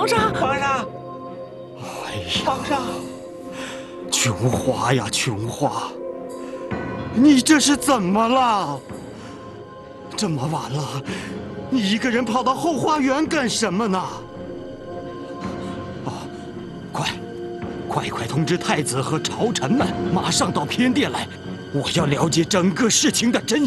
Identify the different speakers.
Speaker 1: 皇上，
Speaker 2: 皇上，
Speaker 3: 哎呀，
Speaker 2: 皇上，
Speaker 3: 琼花呀，琼花，你这是怎么了？这么晚了，你一个人跑到后花园干什么呢？啊，快通知太子和朝臣们，马上到偏殿来，我要了解整个事情的真相。